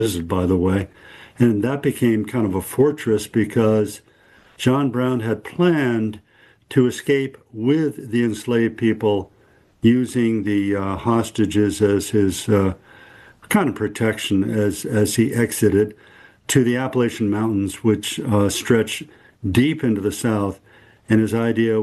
by the way. And that became kind of a fortress because John Brown had planned to escape with the enslaved people using the hostages as his kind of protection as he exited to the Appalachian Mountains, which stretch deep into the south. And his idea